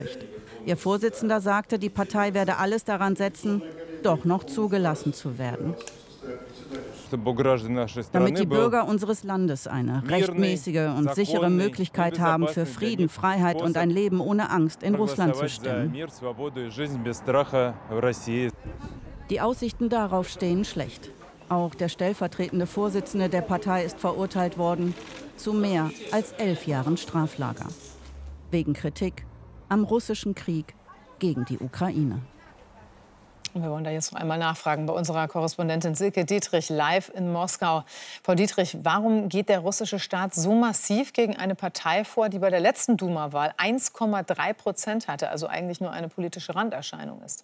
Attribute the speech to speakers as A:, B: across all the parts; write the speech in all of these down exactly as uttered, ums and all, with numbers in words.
A: Ihr Vorsitzender sagte, die Partei werde alles daran setzen, doch noch zugelassen zu werden. Damit die Bürger unseres Landes eine rechtmäßige und sichere Möglichkeit haben, für Frieden, Freiheit und ein Leben ohne Angst in Russland zu stimmen. Die Aussichten darauf stehen schlecht. Auch der stellvertretende Vorsitzende der Partei ist verurteilt worden zu mehr als elf Jahren Straflager. Wegen Kritik am russischen Krieg gegen die Ukraine.
B: Wir wollen da jetzt noch einmal nachfragen bei unserer Korrespondentin Silke Dietrich live in Moskau. Frau Dietrich, warum geht der russische Staat so massiv gegen eine Partei vor, die bei der letzten Duma-Wahl eins Komma drei Prozent hatte, also eigentlich nur eine politische Randerscheinung ist?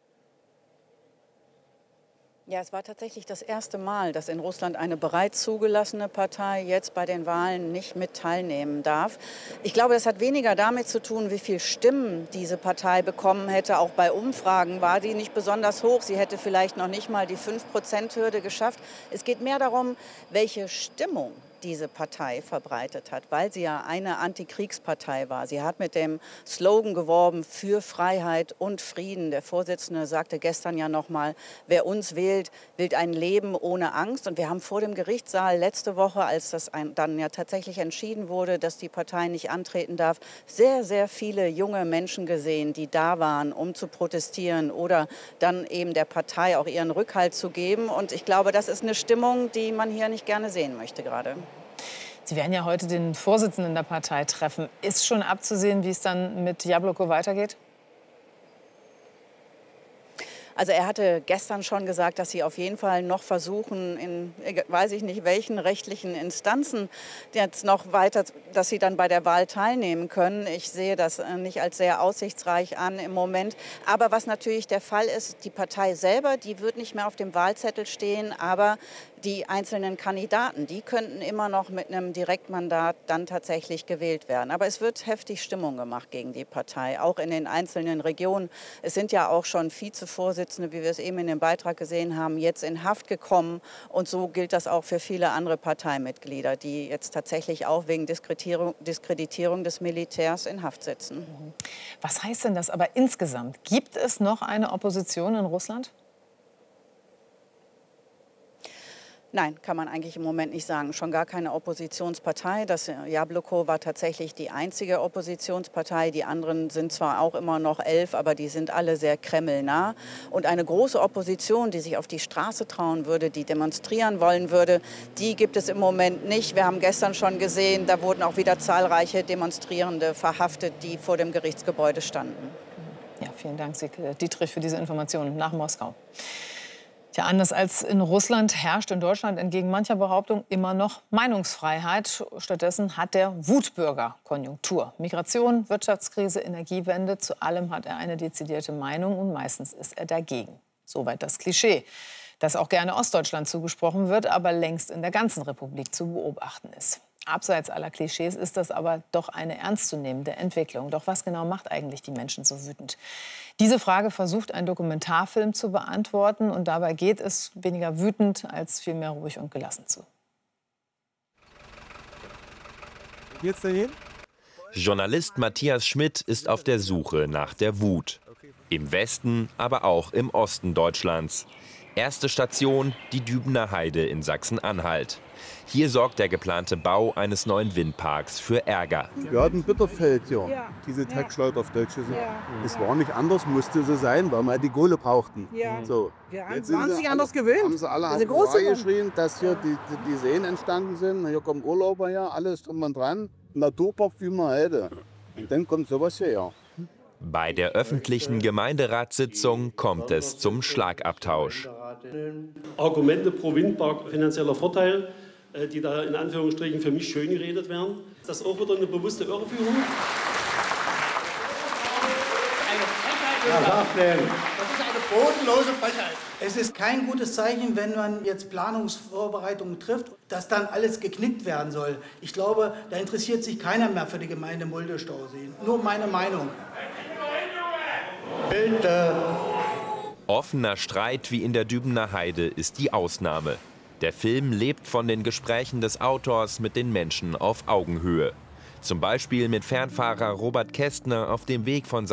A: Ja, es war tatsächlich das erste Mal, dass in Russland eine bereits zugelassene Partei jetzt bei den Wahlen nicht mit teilnehmen darf. Ich glaube, das hat weniger damit zu tun, wie viel Stimmen diese Partei bekommen hätte. Auch bei Umfragen war die nicht besonders hoch. Sie hätte vielleicht noch nicht mal die fünf Prozent Hürde geschafft. Es geht mehr darum, welche Stimmung diese Partei verbreitet hat, weil sie ja eine Antikriegspartei war. Sie hat mit dem Slogan geworben für Freiheit und Frieden. Der Vorsitzende sagte gestern ja noch mal, wer uns wählt, wählt ein Leben ohne Angst. Und wir haben vor dem Gerichtssaal letzte Woche, als das dann ja tatsächlich entschieden wurde, dass die Partei nicht antreten darf, sehr, sehr viele junge Menschen gesehen, die da waren, um zu protestieren oder dann eben der Partei auch ihren Rückhalt zu geben. Und ich glaube, das ist eine Stimmung, die man hier nicht gerne sehen möchte gerade.
B: Sie werden ja heute den Vorsitzenden der Partei treffen. Ist schon abzusehen, wie es dann mit Jabloko weitergeht?
A: Also er hatte gestern schon gesagt, dass sie auf jeden Fall noch versuchen, in weiß ich nicht welchen rechtlichen Instanzen jetzt noch weiter, dass sie dann bei der Wahl teilnehmen können. Ich sehe das nicht als sehr aussichtsreich an im Moment. Aber was natürlich der Fall ist, die Partei selber, die wird nicht mehr auf dem Wahlzettel stehen, aber die einzelnen Kandidaten, die könnten immer noch mit einem Direktmandat dann tatsächlich gewählt werden. Aber es wird heftig Stimmung gemacht gegen die Partei, auch in den einzelnen Regionen. Es sind ja auch schon Vizevorsitzende, wie wir es eben in dem Beitrag gesehen haben, jetzt in Haft gekommen. Und so gilt das auch für viele andere Parteimitglieder, die jetzt tatsächlich auch wegen Diskreditierung, Diskreditierung des Militärs in Haft sitzen.
B: Was heißt denn das aber insgesamt? Gibt es noch eine Opposition in Russland?
A: Nein, kann man eigentlich im Moment nicht sagen. Schon gar keine Oppositionspartei. Das Jabloko war tatsächlich die einzige Oppositionspartei. Die anderen sind zwar auch immer noch elf, aber die sind alle sehr kremlnah. Und eine große Opposition, die sich auf die Straße trauen würde, die demonstrieren wollen würde, die gibt es im Moment nicht. Wir haben gestern schon gesehen, da wurden auch wieder zahlreiche Demonstrierende verhaftet, die vor dem Gerichtsgebäude standen.
B: Ja, vielen Dank, Silke Dietrich, für diese Informationen nach Moskau. Ja, anders als in Russland herrscht in Deutschland entgegen mancher Behauptung immer noch Meinungsfreiheit. Stattdessen hat der Wutbürger Konjunktur. Migration, Wirtschaftskrise, Energiewende, zu allem hat er eine dezidierte Meinung und meistens ist er dagegen. Soweit das Klischee, das auch gerne Ostdeutschland zugesprochen wird, aber längst in der ganzen Republik zu beobachten ist. Abseits aller Klischees ist das aber doch eine ernstzunehmende Entwicklung. Doch was genau macht eigentlich die Menschen so wütend? Diese Frage versucht ein Dokumentarfilm zu beantworten. Und dabei geht es weniger wütend als vielmehr ruhig und gelassen zu.
C: Jetzt dahin?
D: Journalist Matthias Schmidt ist auf der Suche nach der Wut. Im Westen, aber auch im Osten Deutschlands. Erste Station, die Dübener Heide in Sachsen-Anhalt. Hier sorgt der geplante Bau eines neuen Windparks für Ärger.
C: Wir hatten Bitterfeld hier, ja. Diese Textschlaut auf Deutsch. Ja. Es war nicht anders, musste so sein, weil wir die Kohle brauchten.
E: Ja.
C: So.
E: Wir haben sich anders gewöhnt.
C: Haben sie alle geschrien, dass hier die, die, die Seen entstanden sind. Hier kommen Urlauber her, alles drum und dran. Naturpark Dübener Heide. Und dann kommt sowas her.
D: Bei der öffentlichen Gemeinderatssitzung kommt es zum Schlagabtausch.
F: Argumente pro Windpark, finanzieller Vorteil, die da in Anführungsstrichen für mich schön geredet werden. Ist das auch wieder eine bewusste Irreführung?
G: Ja, das ist eine bodenlose Frechheit. Es ist kein gutes Zeichen, wenn man jetzt Planungsvorbereitungen trifft, dass dann alles geknickt werden soll. Ich glaube, da interessiert sich keiner mehr für die Gemeinde Mulde-Stausee. Nur meine Meinung.
D: Bitte. Offener Streit wie in der Dübener Heide ist die Ausnahme. Der Film lebt von den Gesprächen des Autors mit den Menschen auf Augenhöhe. Zum Beispiel mit Fernfahrer Robert Kästner auf dem Weg von